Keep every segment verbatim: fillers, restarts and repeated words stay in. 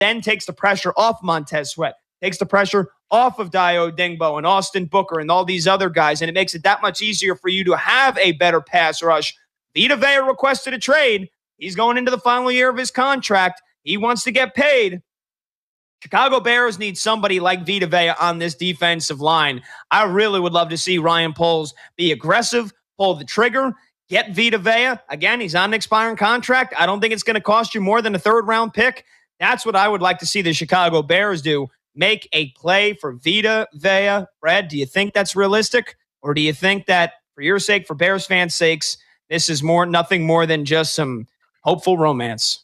then takes the pressure off Montez Sweat, takes the pressure off of Dayo Dingbo and Austin Booker and all these other guys, and it makes it that much easier for you to have a better pass rush. Vita Vea requested a trade. He's going into the final year of his contract. He wants to get paid. Chicago Bears need somebody like Vita Vea on this defensive line. I really would love to see Ryan Poles be aggressive, pull the trigger, get Vita Vea. Again, he's on an expiring contract. I don't think it's going to cost you more than a third-round pick. That's what I would like to see the Chicago Bears do. Make a play for Vita Vea. Brad, do you think that's realistic? Or do you think that, for your sake, for Bears fans' sakes, this is more nothing more than just some hopeful romance?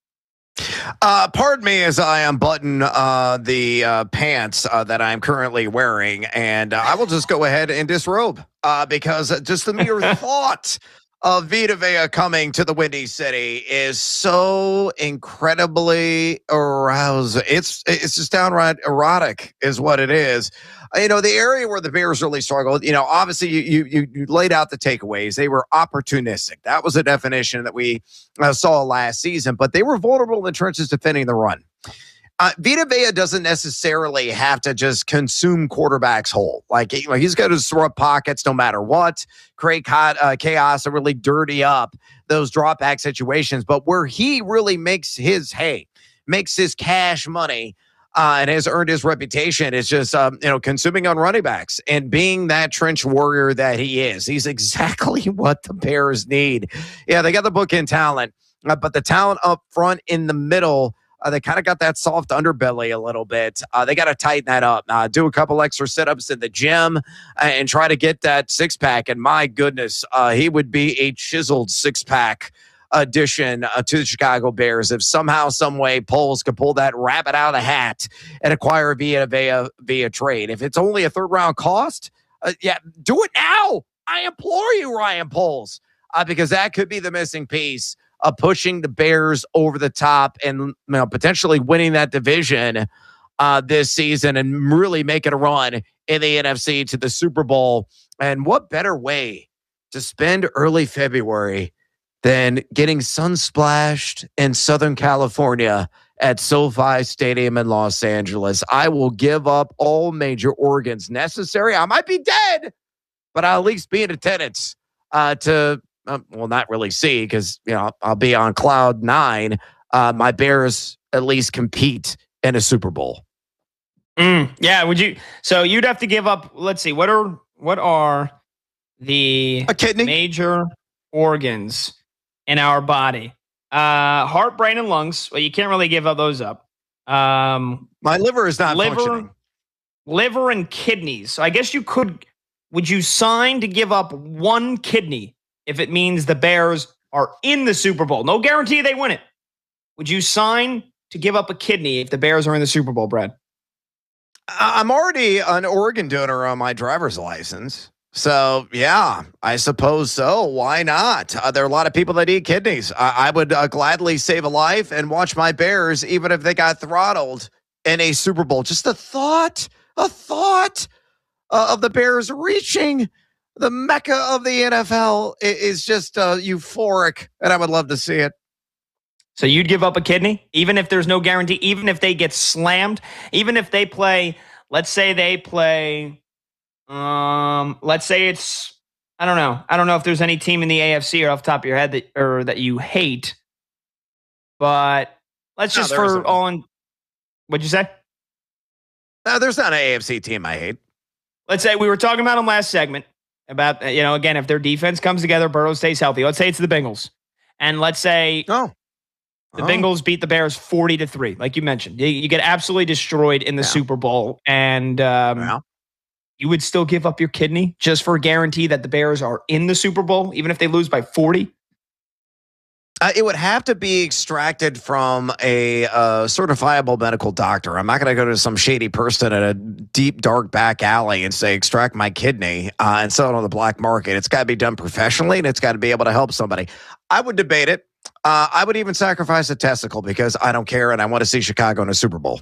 Uh, pardon me as I unbutton uh, the uh, pants uh, that I'm currently wearing, and uh, I will just go ahead and disrobe uh, because just the mere thought of Vita Vea coming to the Windy City is so incredibly arousing. It's it's just downright erotic, is what it is. You know, the area where the Bears really struggled, you know, obviously you you you laid out the takeaways. They were opportunistic. That was a definition that we uh, saw last season, but they were vulnerable in the trenches defending the run. Uh, Vita Vea doesn't necessarily have to just consume quarterbacks whole. Like, you know, he's got to throw up pockets no matter what, create uh, chaos and really dirty up those drop back situations. But where he really makes his hay, makes his cash money, Uh, and has earned his reputation is just, um, you know, consuming on running backs and being that trench warrior that he is. He's exactly what the Bears need. Yeah, they got the bookend talent, uh, but the talent up front in the middle, uh, they kind of got that soft underbelly a little bit. Uh, they got to tighten that up. Uh, do a couple extra sit-ups in the gym uh, and try to get that six-pack. And my goodness, uh, he would be a chiseled six-pack addition uh, to the Chicago Bears if somehow, some way, Poles could pull that rabbit out of the hat and acquire via via via trade. If it's only a third round cost, uh, yeah, do it now. I implore you, Ryan Poles, uh, because that could be the missing piece of pushing the Bears over the top and, you know, potentially winning that division uh, this season and really making a run in the N F C to the Super Bowl. And what better way to spend early February than getting sun-splashed in Southern California at SoFi Stadium in Los Angeles? I will give up all major organs necessary. I might be dead, but I'll at least be in attendance uh, to, uh, well, not really see, because, you know, I'll be on cloud nine. Uh, my Bears at least compete in a Super Bowl. Mm, yeah, would you? So you'd have to give up. Let's see. What are what are the a kidney major organs in our body? Uh, heart, brain, and lungs. Well, you can't really give up those up. Um, My liver is not liver, functioning. Liver and kidneys. So I guess you could. Would you sign to give up one kidney if it means the Bears are in the Super Bowl? No guarantee they win it. Would you sign to give up a kidney if the Bears are in the Super Bowl, Brad? I'm already an organ donor on my driver's license. So, yeah, I suppose so. Why not? Uh, there are a lot of people that eat kidneys. I, I would uh, gladly save a life and watch my Bears, even if they got throttled in a Super Bowl. Just a thought, a thought uh, of the Bears reaching the mecca of the N F L is, is just uh, euphoric, and I would love to see it. So you'd give up a kidney, even if there's no guarantee, even if they get slammed, even if they play, let's say they play... Um, let's say it's, I don't know. I don't know if there's any team in the A F C or off the top of your head that, or that you hate, but let's no, just for all in, what'd you say? No, there's not an A F C team I hate. Let's say we were talking about them last segment about, you know, again, if their defense comes together, Burrow stays healthy. Let's say it's the Bengals. And let's say oh. the oh. Bengals beat the Bears forty to three. Like you mentioned, you, you get absolutely destroyed in the yeah. Super Bowl. And, um, yeah. you would still give up your kidney just for a guarantee that the Bears are in the Super Bowl, even if they lose by forty? Uh, it would have to be extracted from a uh, certifiable medical doctor. I'm not going to go to some shady person at a deep, dark back alley and say, extract my kidney uh, and sell it on the black market. It's got to be done professionally, and it's got to be able to help somebody. I would debate it. Uh, I would even sacrifice a testicle because I don't care, and I want to see Chicago in a Super Bowl.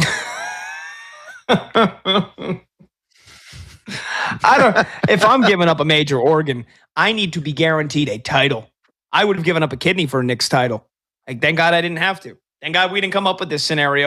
I don't. If I'm giving up a major organ, I need to be guaranteed a title. I would have given up a kidney for a Knicks title. Like, thank God I didn't have to. Thank God we didn't come up with this scenario.